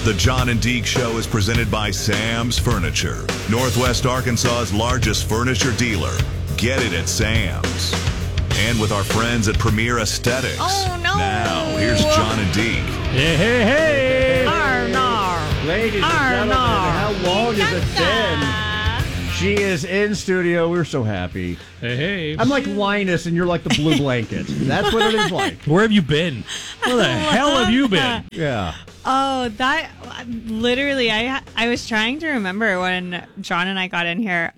The John and Deke Show is presented by Sam's Furniture, Northwest Arkansas's largest furniture dealer. Get it at Sam's. And with our friends at Premier Aesthetics. Oh, no. Now, here's John and Deke. Hey, hey, hey. Arnar. Ladies and gentlemen, how long has it been? She is in studio. We're so happy. Hey, hey. I'm like Linus, and you're like the blue blanket. That's what it is like. Where have you been? Where the hell have you been? Yeah. Oh, that literally, I was trying to remember when John and I got in here.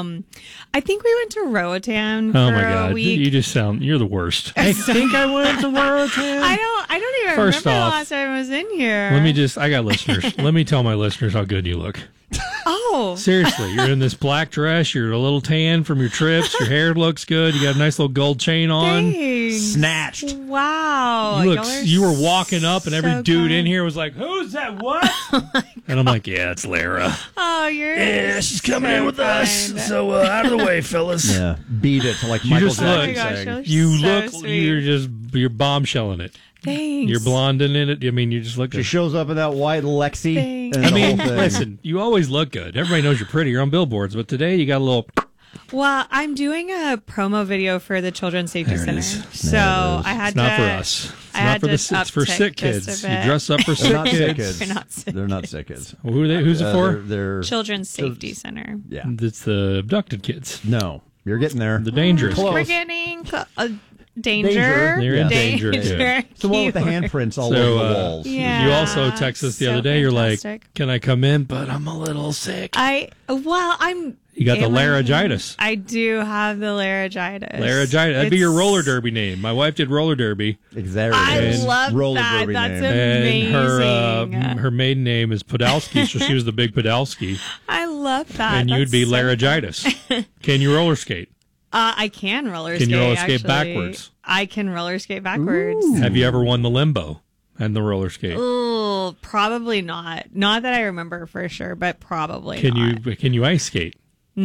I think we went to Roatan for Oh my God! a week. You just you're the worst. I think I went to Roatan. I don't even First remember off, the last time I was in here. I got listeners. Let me tell my listeners how good you look. Oh. Seriously, you're in this black dress. You're a little tan from your trips. Your hair looks good. You got a nice little gold chain on. Thanks. Snatched. Wow. You were walking up, and every so dude in kind. here was like, "Who's that? What?" And I'm like, "Yeah, it's Lara. Oh, you're Yeah, she's coming so in with us. kind. So out of the way, fellas." Yeah. Beat it like You Michael just Jackson look- Oh my gosh, saying. you're You so look. sweet. You're bombshelling it. Thanks. You're blonding in it. I mean, you just look She good. shows up in that white Lexi. Thanks. And I the mean, whole thing. listen, you always look good. Everybody knows you're pretty. You're on billboards, but today you got a little. Well, I'm doing a promo video for the Children's Safety There it Center. is. So I had It's to. not for us. It's I not had for to it's for sick uptick just kids. a You bit. dress up for They're sick not sick kids. kids. They're not sick They're not sick kids. Who are they? Who's it for? They're Children's Safety Center. yeah. It's the abducted kids. No, you're getting there. The dangerous Close. We're kids. getting Danger. danger. They're in Yeah. danger. It's the one with the handprints all So, over the walls. Yeah. You also text us the so other day. You're fantastic. like, "Can I come in? But I'm a little sick." I'm. You got the am I- laryngitis. I do have the laryngitis. Laryngitis. That'd be your It's- roller derby name. My wife did roller derby, Exactly. I And love roller that. derby That's name. and amazing. her maiden name is Podolsky, so she was the big Podolsky, I love that. and you'd That's be so laryngitis. Can you roller skate? I can roller skate. Can you roller skate actually. backwards? I can roller skate backwards. Have you ever won the limbo and the roller skate? Oh, probably not. Not that I remember for sure, but probably Can not. you ice skate?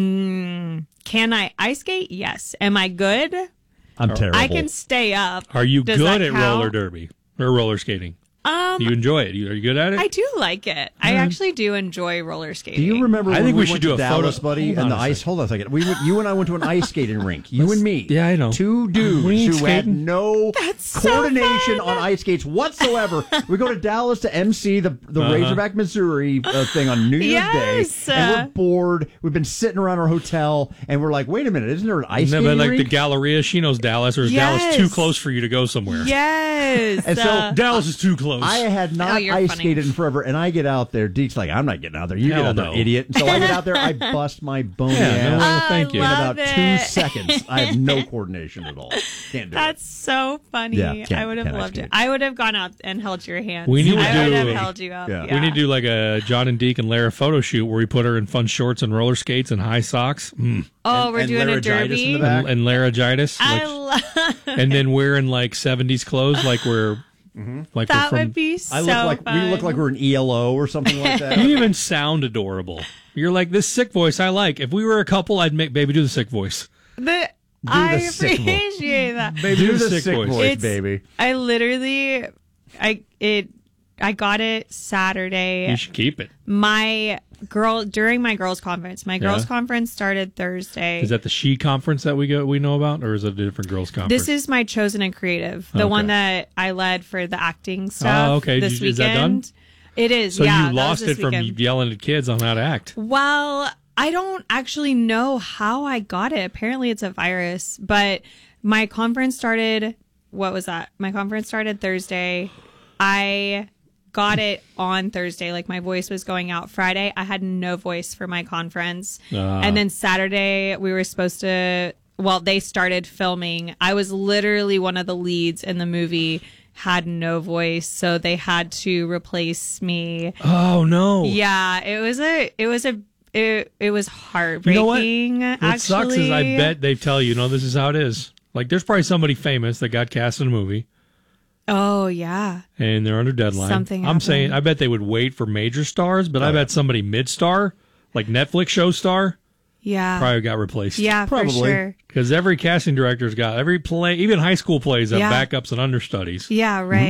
Can I ice skate? Yes. Am I good? I'm terrible. I can stay up. Are you Does good that at count? roller derby or roller skating? Do you enjoy it? Are you good at it? I do like it. I actually do enjoy roller skating. Do you remember I when think we we should went do to a Dallas, photo- buddy, Hold and on the a ice? second. Hold on a second. You and I went to an ice skating rink. You and me. Yeah, I know. Two dudes We ain't who had skating. no so coordination fun. on ice skates whatsoever. We go to Dallas to MC the Razorback, Missouri thing on New Year's Yes. Day, and we're bored. We've been sitting around our hotel, and we're like, wait a minute, isn't there an ice No, skating but like rink? the Galleria, she knows Dallas, or is Dallas Yes. too close for you to go somewhere? Yes. And so Dallas is too close. I had not you're ice funny. skated in forever, and I get out there. Deke's like, I'm not getting out there. You Hell get out no. there, idiot. And so I get out there. I bust my bony Yeah, no, ass. thank you. In love about it. 2 seconds. I have no coordination at all. Can't do That's so funny. Yeah, I would have can't ice loved it. skate. I would have gone out and held your hand. We need to I would do- have held you up. Yeah. Yeah. We need to do like a John and Deke and Lara photo shoot where we put her in fun shorts and roller skates and high socks. Oh, we're and doing a laryngitis derby. in the back. And laryngitis. I Like, love and then wearing like 70s clothes like we're like that. we're from Would be so I look like fun. we look like we're an ELO or something like that. You even sound adorable. You're like, this sick voice I like. If we were a couple, I'd make baby do the sick voice. I sick voice. appreciate that. Baby Do the sick voice, It's- baby. I literally, I got it Saturday. You should keep it. During my girls' conference. My girls' conference started Thursday. Is that the She conference that we know about, or is it a different girls conference? This is my Chosen and Creative, the Okay. one that I led for the acting stuff. Oh, okay. This Is that done? weekend. It is. so yeah, you that lost was it this from weekend. yelling at kids on how to act. Well, I don't actually know how I got it. Apparently, it's a virus. But my conference started. What was that? My conference started Thursday. I got it on Thursday. Like my voice was going out Friday. I had no voice for my conference. And then Saturday, we were supposed to. Well, they started filming. I was literally one of the leads in the movie. Had no voice, so they had to replace me. Oh no! Yeah, it was heartbreaking. You know what? Actually, What sucks is I bet they tell you, no, this is how it is. Like, there's probably somebody famous that got cast in a movie, Oh yeah, and they're under deadline. Something I'm saying, happened. I bet they would wait for major stars, but I bet somebody mid-star, like Netflix show star, yeah, probably got replaced. yeah, Probably. for sure. Because every casting director's got every play, even high school plays have Yeah. backups and understudies. Yeah, right.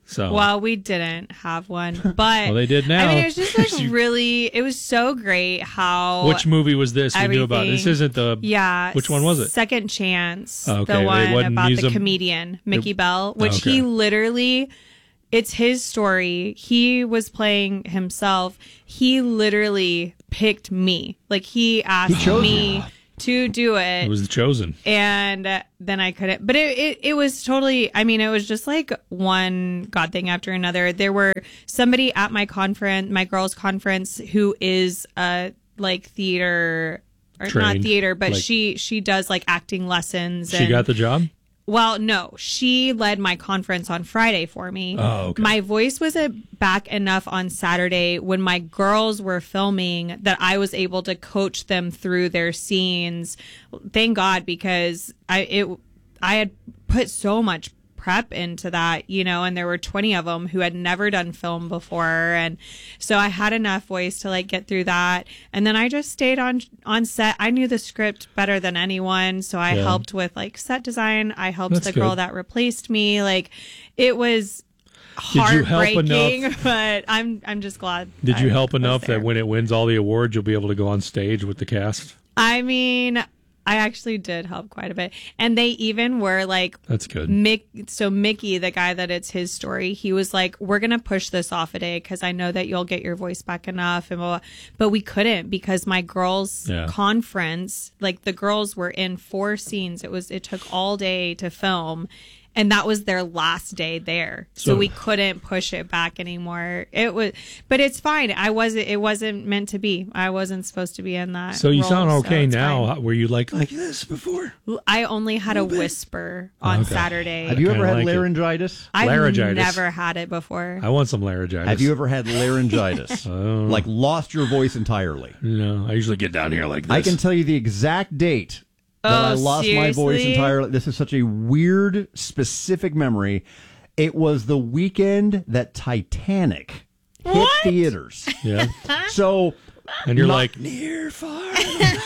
So Well, we didn't have one, but Well, they did now. I mean, it was just like really, it was so great how. which movie was this we knew about? This everything- isn't the Yeah. Which one was it? Second Chance. Oh, okay. The It one wasn't about the museum- comedian, Mickey Bell, which Okay. he literally, it's his story. He was playing himself. He literally picked me. Like he asked chose me to do it. It was The Chosen. And then I couldn't. But it was totally, I mean, it was just like one God thing after another. There were somebody at my conference, my girls' conference, who is like theater, or not Trained, theater, but like- she does like acting lessons. She got the job? Well, no, she led my conference on Friday for me. Oh, okay. My voice was back enough on Saturday when my girls were filming that I was able to coach them through their scenes. Thank God, because I had put so much prep into that, you know, and there were 20 of them who had never done film before, and so I had enough voice to like get through that. And then I just stayed on set. I knew the script better than anyone, so I Yeah. helped with like set design. I helped That's the girl good. that replaced me. Like it was Did you help heartbreaking, enough? but I'm just glad. Did you I help was enough there. that when it wins all the awards, you'll be able to go on stage with the cast? I mean, I actually did help quite a bit, and they even were like, That's good. Mickey, the guy that it's his story, he was like, we're going to push this off a day because I know that you'll get your voice back enough. And blah, blah. But we couldn't because my girls' Yeah. conference, like the girls were in 4 scenes. It took all day to film. And that was their last day there. So we couldn't push it back anymore. But it's fine. It wasn't meant to be. I wasn't supposed to be in that. So you role, sound so okay it's now. fine. Were you like this before? I only had a whisper on Okay. Saturday. Have you ever kinda had like it. laryngitis? I've Laryngitis. never had it before. I want some laryngitis. Have you ever had laryngitis? Like lost your voice entirely? No, I usually get down here like this. I can tell you the exact date that I lost my voice seriously? entirely. This is such a weird, specific memory. It was the weekend that Titanic hit What? theaters. Yeah. So, And you're Not- like, near, far.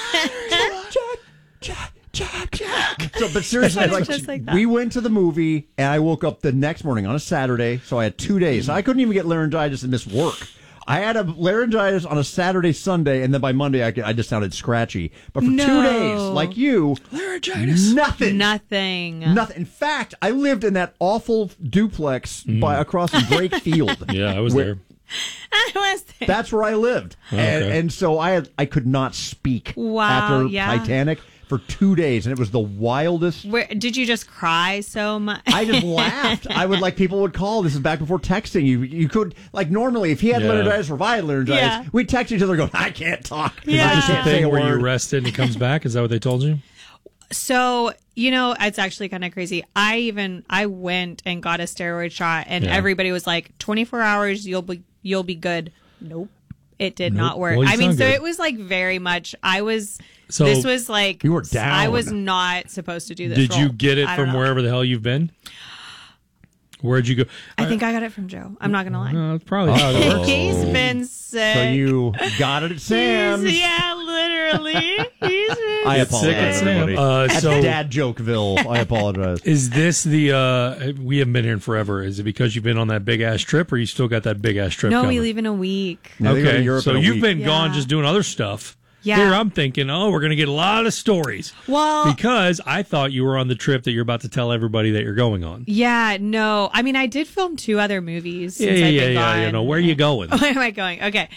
Jack. so, but seriously, It's like, just like that. we went to the movie, and I woke up the next morning on a Saturday, so I had 2 days. So I couldn't even get laryngitis and miss work. I had a laryngitis on a Saturday, Sunday, and then by Monday I just sounded scratchy. But for 2 No. days, like you, Laryngitis. nothing. Nothing. Nothing. In fact, I lived in that awful duplex across from Drake Field. Yeah, I was Where- there. I was there. That's where I lived, Okay. and so I could not speak Wow, after yeah. Titanic for 2 days, and it was the wildest. Where, did you just cry so much? I just laughed. I would people would call. This is back before texting. You could normally if he had Yeah. laryngitis or I had laryngitis, Yeah. we'd text each other going, I can't talk. Yeah. I Just a can't say a thing where you word. rested and it comes back. Is that what they told you? So, you know, it's actually kind of crazy. I went and got a steroid shot, and Yeah. everybody was like, 24 hours, you'll be good. Nope. It did not work. Well, you I mean, sound so good. it was like very much, So- this was like, You were down. I was not supposed to do this. Did you role. get it I don't from know. wherever the hell you've been? Where'd you go? I think I got it from Joe. I'm not going to lie. It's probably how it works. He's been sick. So you got it at Sam's. Yeah, literally. He's been I It's sick at apologize, Sam. everybody. That's So- Dad Jokeville. I apologize. Is this the, we haven't been here in forever. Is it because you've been on that big ass trip or you still got that big ass trip No, coming? we leave in a week. Now they go to Okay, Europe so in a you've week. been gone Yeah. just doing other stuff. Yeah. Here I'm thinking, we're going to get a lot of stories. Well, Because I thought you were on the trip that you're about to tell everybody that you're going on. yeah, no. I mean, I did film 2 other movies. Yeah, Since I've yeah, been yeah. gone. You know, where are you going? Where am I going? Okay.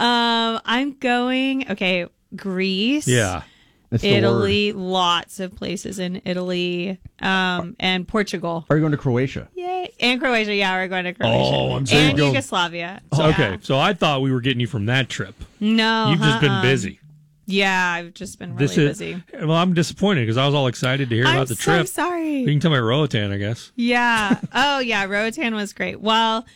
I'm going, Greece. Yeah. That's the Italy, lots of places in Italy, and Portugal. word. Are you going to Croatia? Yay. And Croatia. Yeah, we're going to Croatia. Oh, I'm so And going- Yugoslavia. So, Yeah. okay, so I thought we were getting you from that trip. No. You've just been uh-uh. busy. Yeah, I've just been really This is busy. well. I'm disappointed because I was all excited to hear I'm about the so trip. sorry. You can tell me Roatan, I guess. Yeah. Oh, yeah. Roatan was great. Well,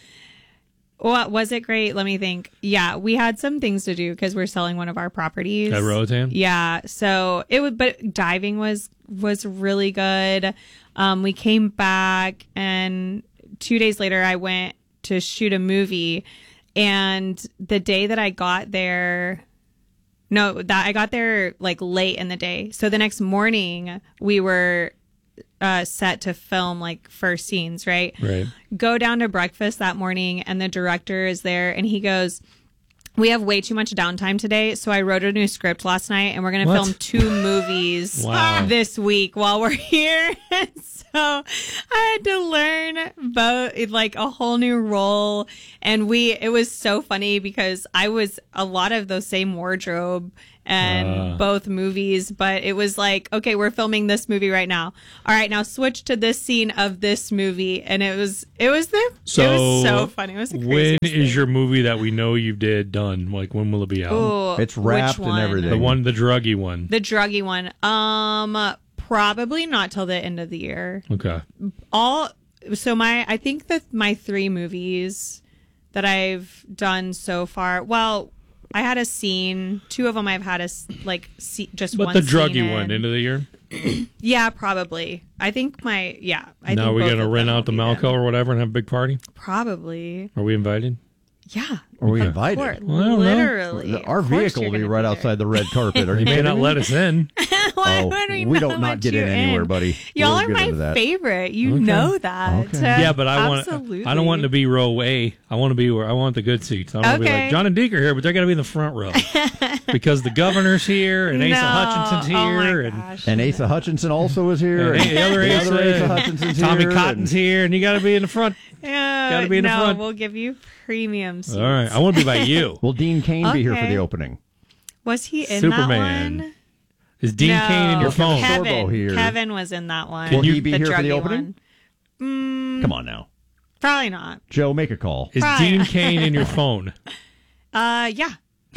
what was it great? Let me think. Yeah, we had some things to do because we're selling one of our properties At Roatan? Yeah. So it would, but diving was really good. We came back, and 2 days later, I went to shoot a movie, and the day that I got there. No, that I got there like late in the day. So the next morning we were set to film like first scenes, right? Right. Go down to breakfast that morning, and the director is there, and he goes, "We have way too much downtime today, so I wrote a new script last night, and we're going to film 2 movies Wow. this week while we're here." So I had to learn both, like a whole new role, and it was so funny because I was a lot of the same wardrobe and both movies, but it was like, okay, we're filming this movie right now. All right, now switch to this scene of this movie, and it was so funny. It was the when craziest is thing. your movie that we know you did done? Like, when will it be out? Ooh, It's wrapped which and one? everything. The druggy one. The druggy one. Probably not till the end of the year. Okay. I think that my 3 movies that I've done so far. Well, I had a scene. 2 of them I've had just But one. the scene druggy one, in. end of the year? Yeah, probably. I think Now think we're both going to of rent them out the will be Malco done. or whatever and have a big party? Probably. Are we invited? Yeah. Are we Of invited? course. Well, I don't know. Literally. Our Of course vehicle you're will be gonna right there. outside the red carpet. Are you You may kidding not me? let us in. Why Oh, would we we not don't not let get you in anywhere, buddy. Y'all We'll are get my into that. favorite. You know that. Okay. Yeah, but I want Absolutely. to be row A. I want to be where I want the good seats. I don't want to be Okay. like John and Deke are here, but they're going to be in the front row because the governor's here and Asa No. Hutchinson's Oh my here and gosh. And Asa Hutchinson also is here. And the other Asa, Hutchinson's Tommy here. Cotton's here, and you got to be in the front. Gotta be in the front. We'll give you premium seats. All right, I want to be by you. Will Dean Cain be here for Okay. the opening? Was he in Superman. that one? Is Dean No. Cain in your phone? Sorbo Kevin. here. Kevin was in that one. Will he be here for the druggy opening? Come on now. Probably not. Joe, make a call. Is Right. Dean Cain in your phone? Yeah.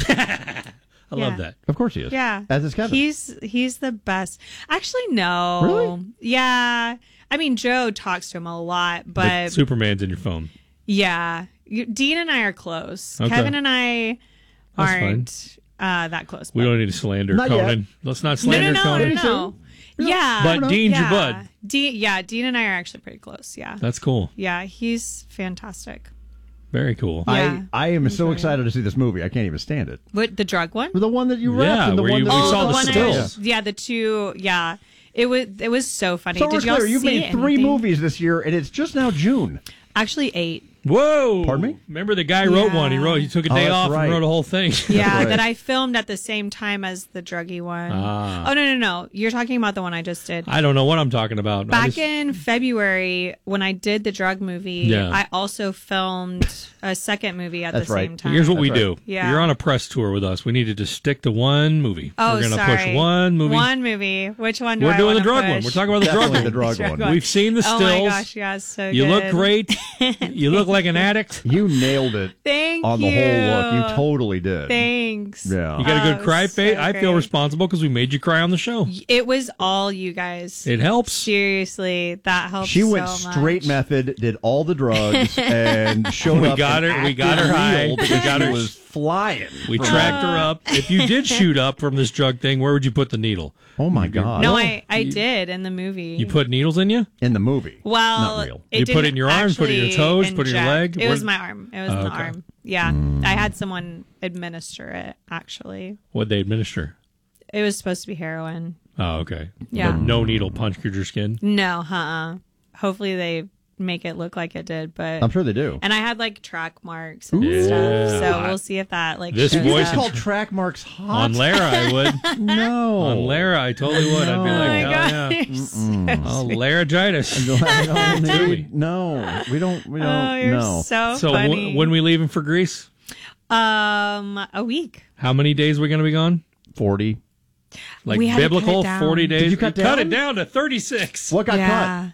I love that. Of course he is. Yeah. As is Kevin. He's the best. Actually, no. Really? Yeah. I mean, Joe talks to him a lot, But but Superman's in your phone. yeah. Dean and I are close. Okay. Kevin and I That's aren't that close. We but- don't need to slander Not yet. Conan. Let's not No, slander Conan. no. Yeah. But Dean's your yeah. bud. Dean and I are actually pretty close. Yeah. That's cool. Yeah, he's fantastic. Very cool. Yeah. I am so excited to see this movie. I can't even stand it. What, the drug one? The one that you wrapped Yeah, and the where one you- that we saw the one stills. the 2. Yeah, it was so funny. So we're Did y'all clear. You've see made 3 anything? movies this year, and it's just now June. Actually, 8. Whoa! Pardon me? Remember the guy wrote Yeah. one. He took a day that's off right. and wrote a whole thing. Yeah, right. that I filmed at the same time as the druggy one. Ah. Oh no! You're talking about the one I just did. I don't know what I'm talking about. Back in February, when I did the drug movie, Yeah. I also filmed a second movie at That's the right. same time. Here's what we That's do. Yeah. You're on a press tour with us. We need to just stick to one movie. Oh, We're gonna sorry. push one movie. One movie. Which one do We're I doing the wanna drug push? one. We're talking about the Definitely drug the one. drug Drug one. one. We've seen the Oh stills. my gosh, yeah, so You good. look great. You look like an addict. You nailed it Thank on the you. whole look. You totally did. Thanks. Yeah. You got a good cry so face. I feel great. responsible because we made you cry on the show. It was all you guys. It helps. Seriously, that helps. She went so straight much. method, did all the drugs, and showed We up. got and her- we got acted her high. real We because got she her- was flying. We tracked her up. If you did shoot up from this drug thing, where would you put the needle? Oh my god! No, I did in the movie. You put needles in you? in the movie. well, not real. it You put it in didn't your arms, put it in your actually toes, put it in your inject. leg? It was What- my arm. It was in the okay. arm. Yeah, I had someone administer it. Actually, What'd they administer? it was supposed to be heroin. Oh, okay. Yeah. But no needle punctured your skin? No, hopefully they make it look like it did, but I'm sure they do. and I had like track marks and Yeah. stuff. So we'll see if that like This shows voice up. is- Called track marks hot. On Lara, I would. No. On Lara, I totally would. I'd be Oh like, my hell god! yeah. you're so Oh, laryngitis. No, we don't. We don't. Oh, you're no. so So funny. when we leaving for Greece? A week. How many days we going to be gone? 40. Like We had to cut biblical it down. 40 days? Did you cut We cut down? it down to 36. What got Yeah.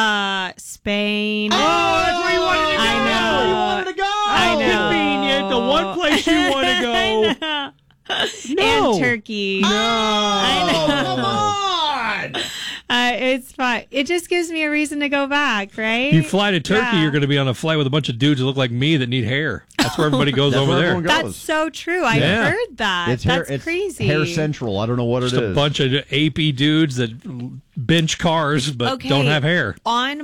Spain. cut? Oh, that's where you wanted to go. I know. You wanted to go. I know. Convenient. The one place you want to go. No. And Turkey. No. I know. Come on. It's fine. It just gives me a reason to go back, right? You fly to Turkey, Yeah. you're going to be on a flight with a bunch of dudes that look like me that need hair. That's where everybody goes That's over where there. everyone goes. That's so true. I Yeah. heard that. It's hair. That's It's crazy. Hair Central. I don't know what Just it a is. bunch of AP dudes that bench cars but Okay. don't have hair. On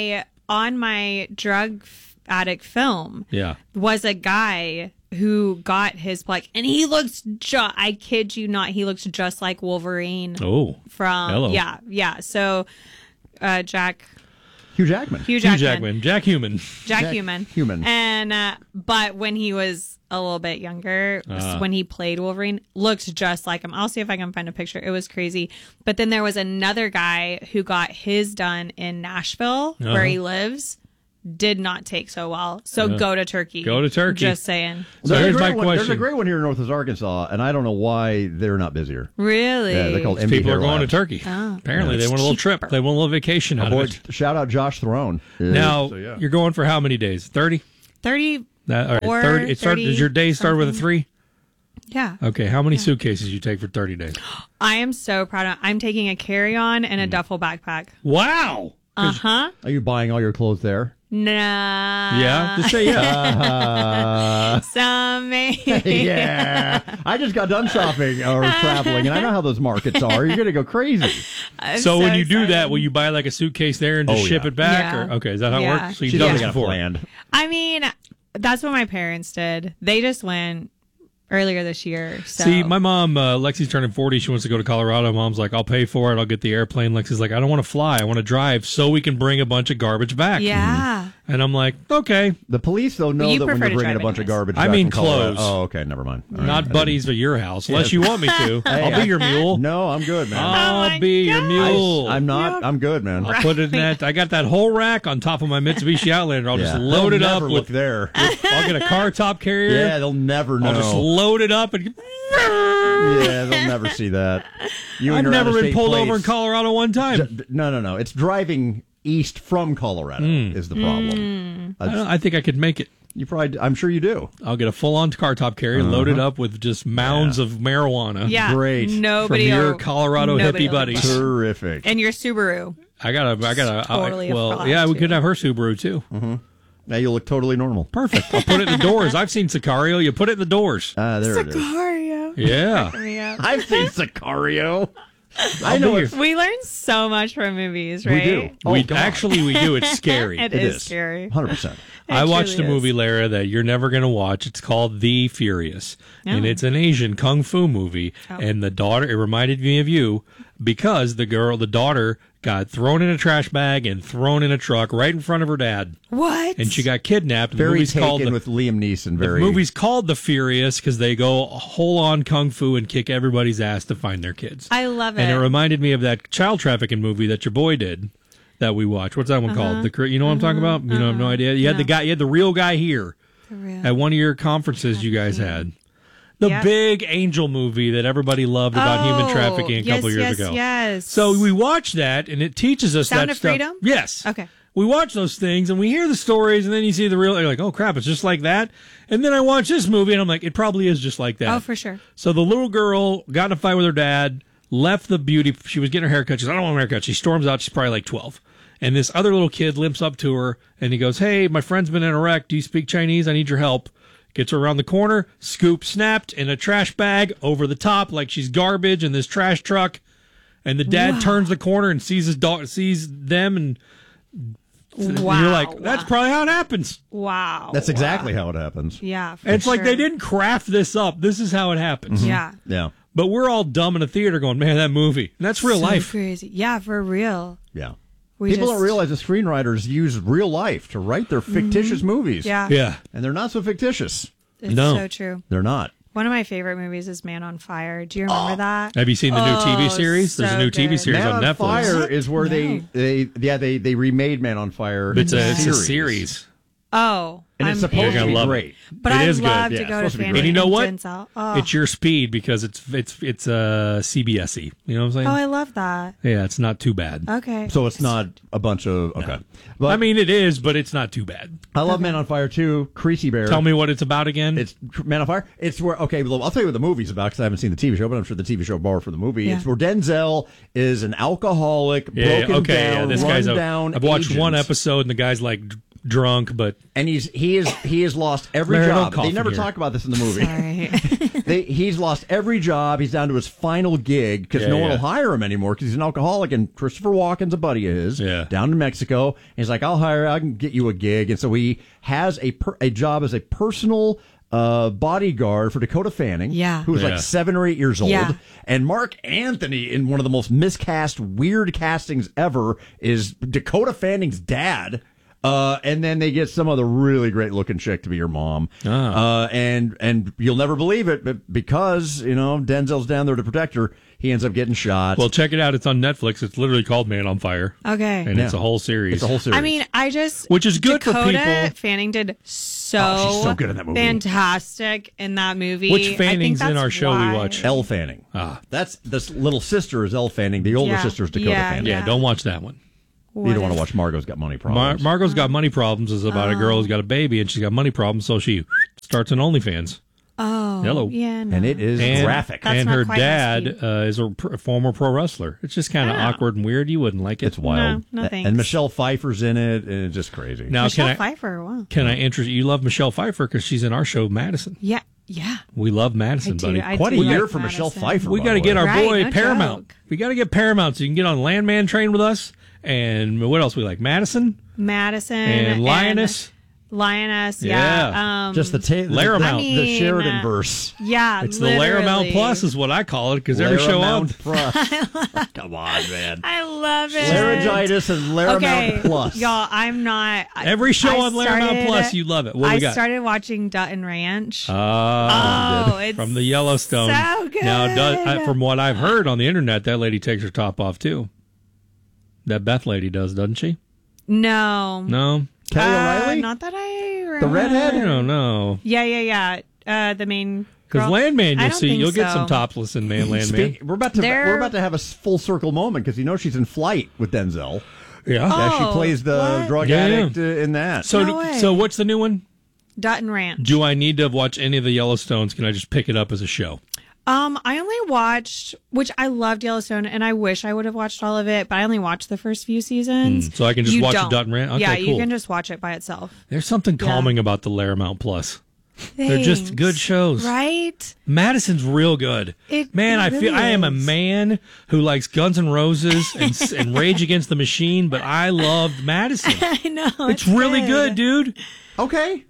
my drug addict film Yeah. was a guy who got his plaque, and he looks I kid you not, he looks just like Wolverine Oh. from Hello. yeah. So Jack. Hugh Jackman. Hugh Hugh Jackman. Jackman. Jack Human. Jack Human. Human. And but when he was a little bit younger, when he played Wolverine, looked just like him. I'll see if I can find a picture. It was crazy. But then there was another guy who got his done in Nashville, where he lives. Did not take so well. So go to Turkey. Go to Turkey. Just saying. So here's my There's a question. great one here in Northwest Arkansas, and I don't know why they're not busier. Really? Yeah, they're called MD People are Hair going to Labs. Turkey. Apparently, they want a little trip. They want a little vacation out of it. Shout out Josh Throne. Now, you're going for how many days? 30? 30. All right, Or 30. Does your day start with a 3? Yeah. Okay, how many suitcases you take for 30 days? I am so proud of I'm taking a carry-on and a duffel backpack. Wow. Uh-huh. Are you buying all your clothes there? Nah. Yeah, just say yeah. Some Yeah. I just got done shopping or traveling, and I know how those markets are. You're going to go crazy. So when you do excited. that, will you buy like a suitcase there and just ship it back? Yeah. Or okay, is that how it Yeah. works? So you've She's done already this got before. planned. I mean, that's what my parents did. They just went earlier this year. So. See, my mom, Lexi's turning 40. She wants to go to Colorado. Mom's like, I'll pay for it. I'll get the airplane. Lexi's like, I don't want to fly. I want to drive so we can bring a bunch of garbage back. Yeah. And I'm like, okay. The police, though, know You that when prefer you're to bringing a drive bunch of anyways. garbage I back mean from Colorado- clothes. Oh, okay, never mind. All right. Not buddies at your house, unless you want me to. I'll be your mule. No, I'm good, man. I'll my be your God. mule. I'm not. I'm good, man. I'll put it in that. I got that whole rack on top of my Mitsubishi Outlander. I'll just load it They'll up never with. look there. I'll get a car top carrier. Yeah, they'll never know. I'll just load it up and. Yeah, they'll never see that. You I've and your never been out-of-state pulled plates. over in Colorado one time. No. It's driving east from Colorado is the problem. I think I could make it. You probably. I'm sure you do. I'll get a full-on car top carrier, loaded up with just mounds of marijuana. Yeah. Great. Nobody From your will- Colorado nobody hippie will buddies. think Terrific. And your Subaru. I got a. Totally a well, fraud, yeah, we too. could have her Subaru too. Now you look totally normal. Perfect. I'll put it in the doors. I've seen Sicario. You put it in the doors. There it is. Sicario. Yeah. Yeah. I've seen Sicario. I know it. We learn so much from movies, right? We do. we God. actually we do. It's scary. It is scary. 100%. I watched truly a movie, is. Lara, that you're never going to watch. It's called The Furious. And it's an Asian kung fu movie. And the daughter, it reminded me of you because the daughter got thrown in a trash bag and thrown in a truck right in front of her dad. What? And she got kidnapped. And the Very movie's called taken the, with Liam Neeson. the Very. movie's called The Furious because they go whole on kung fu and kick everybody's ass to find their kids. I love it. And it reminded me of that child trafficking movie that your boy did that we watched. What's that one called? You know what I'm talking about? You know, I have no idea. You had the guy, you had the real guy here at one of your conferences you guys had. The Yeah. big angel movie that everybody loved about human trafficking a couple years ago. Yes. So we watch that and it teaches us Sound that of stuff. Freedom? Yes. Okay. We watch those things and we hear the stories and then you see the real, you're like, oh crap, it's just like that. And then I watch this movie and I'm like, it probably is just like that. Oh, for sure. So the little girl got in a fight with her dad, left the beauty. She was getting her haircut. She says, I don't want a haircut. She storms out. She's probably like 12. And this other little kid limps up to her and he goes, hey, my friend's been in a wreck. Do you speak Chinese? I need your help. Gets her around the corner, scoop snapped in a trash bag over the top like she's garbage in this trash truck. And the dad turns the corner and sees his dog, sees them, and Wow. you're like, that's probably how it happens. Wow. That's exactly how it happens. Yeah. For And it's like sure. they didn't craft this up. This is how it happens. Yeah. Yeah. But we're all dumb in a theater going, man, that movie. And that's real So life. crazy. Yeah, for real. Yeah. We People just- don't realize the screenwriters use real life to write their fictitious movies. Yeah. Yeah. And they're not so fictitious. It's No. so true. They're not. One of my favorite movies is Man on Fire. Do you remember that? Have you seen the new TV series? There's a so new TV good. series Man on on Netflix. Fire is where they remade Man on Fire. It's a series. series. Oh. And it's supposed You're to gonna be love it. great. But It I is good. love Yeah, to it's go to supposed to be Fanny great. And you know what? Denzel. Oh. It's your speed because it's CBS-y. You know what I'm saying? Oh, I love that. Yeah, it's not too bad. Okay. So it's not a bunch of okay. But I mean, it is, but it's not too bad. I love Man on Fire too. Creasy Bear. Tell me what it's about again. It's Man on Fire. It's where well, I'll tell you what the movie's about because I haven't seen the TV show, but I'm sure the TV show borrowed for the movie. Yeah. It's where Denzel is an alcoholic, yeah, broken okay. down, This guy's run down. I've watched one agent. episode, and the guy's like drunk, but and he has lost every Larry, don't job. cough They in never here. talk about this in the movie. Sorry. He's lost every job. He's down to his final gig because no one will hire him anymore because he's an alcoholic. And Christopher Walken's a buddy of his down in Mexico. And he's like, I can get you a gig. And so he has a job as a personal bodyguard for Dakota Fanning, Yeah. who was Yeah. like 7 or 8 years old, Yeah. and Mark Anthony in one of the most miscast, weird castings ever is Dakota Fanning's dad. And then they get some other really great looking chick to be your mom. And you'll never believe it, but because, Denzel's down there to protect her, he ends up getting shot. Well, check it out. It's on Netflix. It's literally called Man on Fire. Okay. And it's a whole series. It's a whole series. I mean, Which is good for Dakota people. Fanning did Oh, she's so good in that movie. fantastic in that movie. Which I think Fanning's in that's our show why. we watch? Elle Fanning. That's this little sister is Elle Fanning. The older Yeah. sister is Dakota Yeah, Fanning. Yeah, don't watch that one. You don't want to watch Margot's Got Money Problems. Margot's Got Money Problems is about a girl who's got a baby and she's got money problems, so she starts an OnlyFans. Oh, Hello. yeah, no. and it is graphic. That's and not her quite my dad speed. is a former pro wrestler. It's just kind of awkward and weird. You wouldn't like it. It's wild. No, thanks. And Michelle Pfeiffer's in it, and it's just crazy. Now, Michelle Pfeiffer. Wow. can I interest you? Love Michelle Pfeiffer because she's in our show, Madison. Yeah. We love Madison, buddy. Quite a do year like for Michelle Madison. Pfeiffer. We by got to the get way. our Right, boy no Paramount. joke. We got to get Paramount so you can get on Landman Train with us. And what else we like? Madison Madison and Lioness. Lioness, Yeah. yeah. Just the Laramount. I the mean, Sheridan verse. Yeah, It's the Laramount literally. Plus is what I call it because every show on. Laramount Plus. Come on, man. I love it. Laryngitis and Laramount Okay, Plus. y'all, I'm not. Every show I on Laramount started- Plus, you love it. What I we got? started watching Dutton Ranch. Ah, it's from the Yellowstone. so good. Now, from what I've heard on the internet, that lady takes her top off too. That Beth lady does, doesn't she? No. No, Kelly O'Reilly? Not that I remember. The redhead? I don't know. Yeah. The main. Because girl. Landman, I you'll don't see, think you'll get so. some topless in Landman. We're about to have a full circle moment because she's in Flight with Denzel. Yeah. Yeah, she Oh, plays the what? drug Yeah. addict in that. No way. So what's the new one? Dutton Ranch. Do I need to watch any of the Yellowstones? Can I just pick it up as a show? I only watched, which I loved Yellowstone, and I wish I would have watched all of it, but I only watched the first few seasons. So I can just You watch don't. the Dutton Ranch? Okay, yeah, cool. you can just watch it by itself. There's something calming about the Laramount Plus. They're just Thanks. good shows. Right? Madison's real good. Man, it I feel really I am a is. man who likes Guns N' Roses and Rage Against the Machine, but I loved Madison. I know. It's really good, dude. Okay.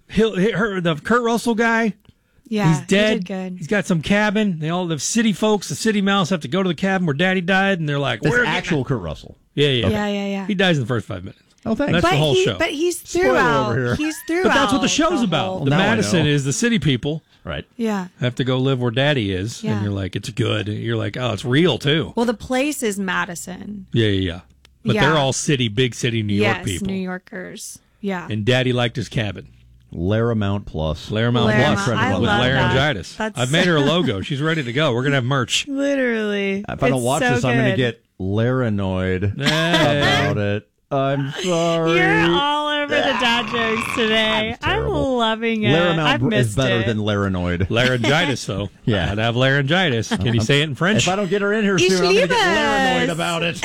The Kurt Russell guy, Yeah, he's dead. He did good. He's got some cabin. The city folks, the city mouse, have to go to the cabin where Daddy died, and they're like, That's "We're actual Kurt Russell. yeah." Yeah. He dies in the first 5 minutes. Oh, thanks. That's the whole show. But he's Spoiler throughout. over here. He's throughout. But that's what the show's the about. whole- The Now I Madison know. is the city people Right. Yeah. have to go live where Daddy is, Yeah. and you're like, it's good. You're like, oh, it's real too. Well, the place is Madison. Yeah. But Yeah. they're all big city New York yes, people. New Yorkers. Yeah. And Daddy liked his cabin. Laramount Plus. Laramount Laramount. Plus I with love that. laryngitis. That's- I've made her a logo. She's ready to go. We're gonna have merch. Literally. If I don't It's watch so this, I'm going to good. get Laranoid about it. I'm sorry. You're all over the dad jokes today. I'm terrible. loving it. Laramount I've missed is better it. than Laranoid. Laryngitis, though. Yeah. I'd have laryngitis. Can you say it in French? If I don't get her in here Ich soon, I'm going to liebe get Laranoid es. about it.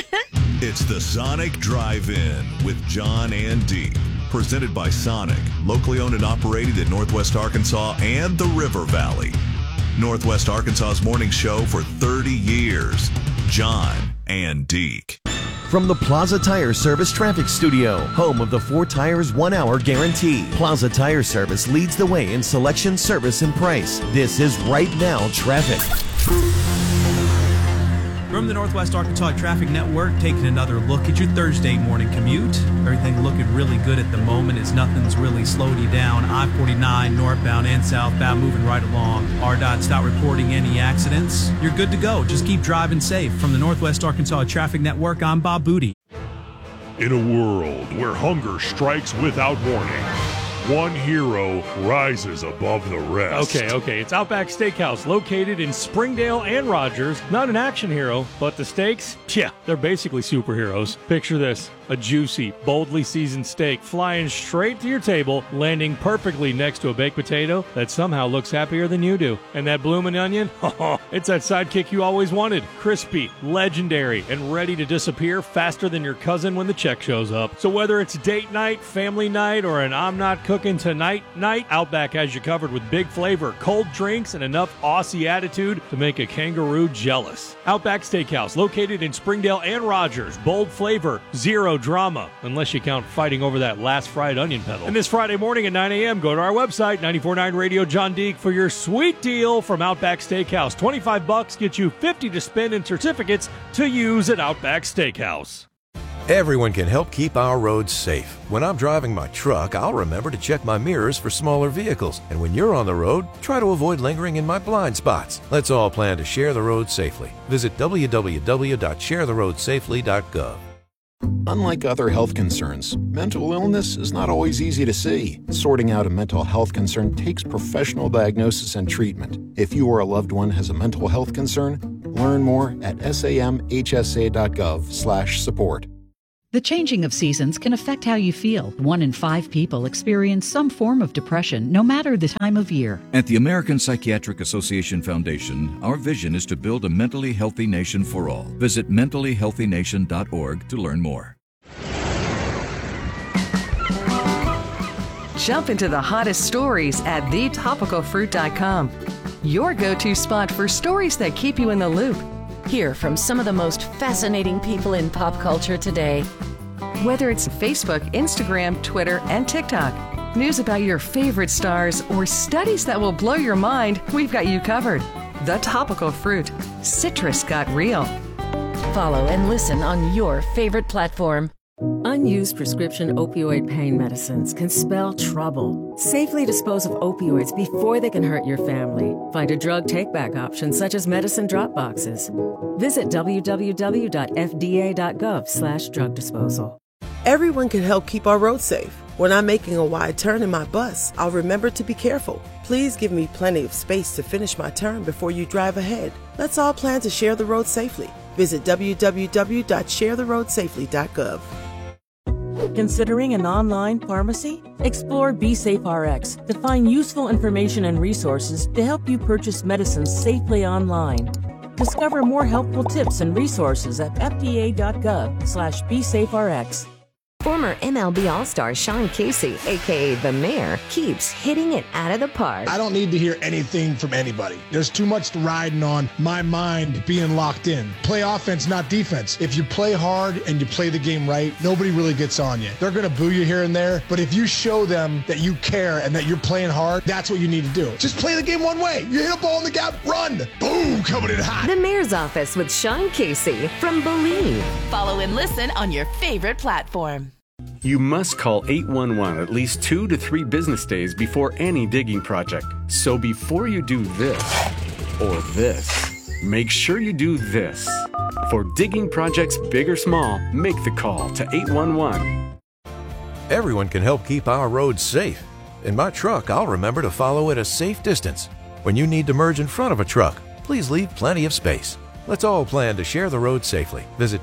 It's the Sonic Drive-In with John and Dee. Presented by Sonic, locally owned and operated in Northwest Arkansas and the River Valley. Northwest Arkansas's morning show for 30 years. John and Deke. From the Plaza Tire Service Traffic Studio, home of the 4 Tires 1 Hour Guarantee. Plaza Tire Service leads the way in selection, service, and price. This is Right Now Traffic. From the Northwest Arkansas Traffic Network, taking another look at your Thursday morning commute. Everything looking really good at the moment as nothing's really slowed you down. I-49 northbound and southbound moving right along. RDOT's not reporting any accidents. You're good to go. Just keep driving safe. From the Northwest Arkansas Traffic Network, I'm Bob Booty. In a world where hunger strikes without warning, one hero rises above the rest. Okay. It's Outback Steakhouse, located in Springdale and Rogers. Not an action hero, but the steaks, yeah, they're basically superheroes. Picture this. A juicy, boldly seasoned steak flying straight to your table, landing perfectly next to a baked potato that somehow looks happier than you do. And that bloomin' onion? It's that sidekick you always wanted. Crispy, legendary, and ready to disappear faster than your cousin when the check shows up. So whether it's date night, family night, or an I'm not cooking tonight night, Outback has you covered with big flavor, cold drinks, and enough Aussie attitude to make a kangaroo jealous. Outback Steakhouse, located in Springdale and Rogers. Bold flavor, zero no drama, unless you count fighting over that last fried onion pedal. And this Friday morning at 9 a.m., go to our website, 94.9 Radio John Deek, for your sweet deal from Outback Steakhouse. $25 gets you 50 to spend in certificates to use at Outback Steakhouse. Everyone can help keep our roads safe. When I'm driving my truck, I'll remember to check my mirrors for smaller vehicles. And when you're on the road, try to avoid lingering in my blind spots. Let's all plan to share the road safely. Visit www.sharetheroadsafely.gov. Unlike other health concerns, mental illness is not always easy to see. Sorting out a mental health concern takes professional diagnosis and treatment. If you or a loved one has a mental health concern, learn more at samhsa.gov/support. The changing of seasons can affect how you feel. 1 in 5 people experience some form of depression, no matter the time of year. At the American Psychiatric Association Foundation, our vision is to build a mentally healthy nation for all. Visit mentallyhealthynation.org to learn more. Jump into the hottest stories at thetopicalfruit.com. Your go-to spot for stories that keep you in the loop. Hear from some of the most fascinating people in pop culture today. Whether it's Facebook, Instagram, Twitter, and TikTok, news about your favorite stars, or studies that will blow your mind, we've got you covered. The Topical Fruit. Citrus got real. Follow and listen on your favorite platform. Unused prescription opioid pain medicines can spell trouble. Safely dispose of opioids before they can hurt your family. Find a drug take-back option such as medicine drop boxes. Visit www.fda.gov/drug disposal. Everyone can help keep our roads safe. When I'm making a wide turn in my bus, I'll remember to be careful. Please give me plenty of space to finish my turn before you drive ahead. Let's all plan to share the road safely. Visit www.sharetheroadsafely.gov. Considering an online pharmacy? Explore BeSafeRx to find useful information and resources to help you purchase medicines safely online. Discover more helpful tips and resources at fda.gov/BeSafeRx. Former MLB All-Star Sean Casey, a.k.a. The Mayor, keeps hitting it out of the park. I don't need to hear anything from anybody. There's too much riding on my mind being locked in. Play offense, not defense. If you play hard and you play the game right, nobody really gets on you. They're going to boo you here and there, but if you show them that you care and that you're playing hard, that's what you need to do. Just play the game one way. You hit a ball in the gap, run. Boom, coming in hot. The Mayor's Office with Sean Casey from Believe. Follow and listen on your favorite platform. You must call 811 at least 2 to 3 business days before any digging project. So before you do this or this, make sure you do this. For digging projects big or small, make the call to 811. Everyone can help keep our roads safe. In my truck, I'll remember to follow at a safe distance. When you need to merge in front of a truck, please leave plenty of space. Let's all plan to share the road safely. Visit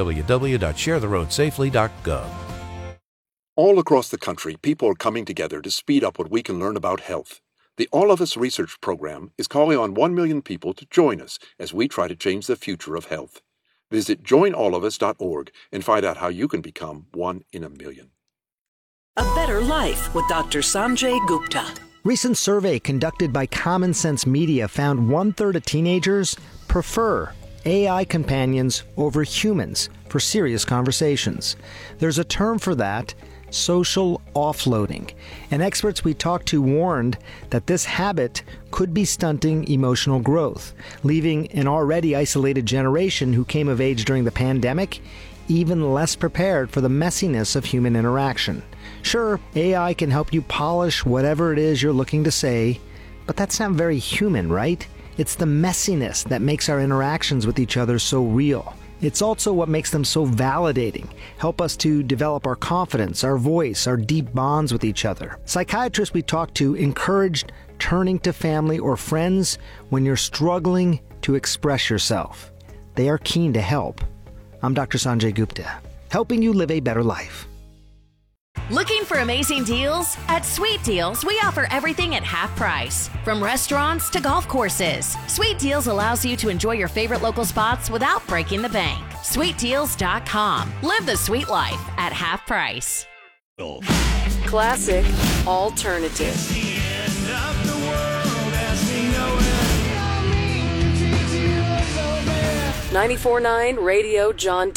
www.sharetheroadsafely.gov. All across the country, people are coming together to speed up what we can learn about health. The All of Us Research Program is calling on 1 million people to join us as we try to change the future of health. Visit joinallofus.org and find out how you can become 1 in a million. A Better Life with Dr. Sanjay Gupta. Recent survey conducted by Common Sense Media found 1/3 of teenagers prefer AI companions over humans for serious conversations. There's a term for that, social offloading. And experts we talked to warned that this habit could be stunting emotional growth, leaving an already isolated generation who came of age during the pandemic even less prepared for the messiness of human interaction. Sure, AI can help you polish whatever it is you're looking to say, but that's not very human, right? It's the messiness that makes our interactions with each other so real. It's also what makes them so validating, help us to develop our confidence, our voice, our deep bonds with each other. Psychiatrists we talked to encouraged turning to family or friends when you're struggling to express yourself. They are keen to help. I'm Dr. Sanjay Gupta, helping you live a better life. Looking for amazing deals? At Sweet Deals, we offer everything at half price. From restaurants to golf courses, Sweet Deals allows you to enjoy your favorite local spots without breaking the bank. SweetDeals.com. Live the sweet life at half price. Classic, alternative. 94.9 Radio John